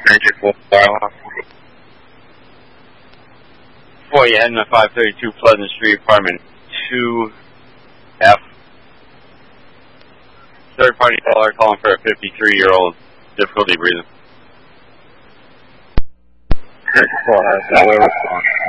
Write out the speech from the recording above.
Before you head into 532 Pleasant Street, apartment 2F. Third party caller calling for a 53-year-old, difficulty breathing. That way response.